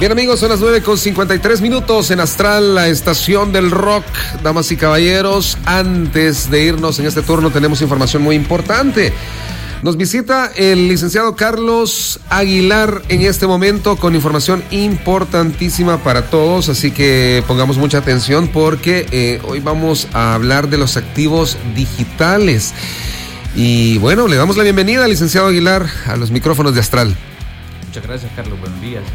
Bien, amigos, son las 9:53 en Astral, la estación del rock. Damas y caballeros, antes de irnos en este turno tenemos información muy importante. Nos visita el licenciado Carlos Aguilar en este momento con información importantísima para todos, así que pongamos mucha atención porque hoy vamos a hablar de los activos digitales. Y bueno, le damos la bienvenida al licenciado Aguilar a los micrófonos de Astral. Muchas gracias, Carlos. Buenos días.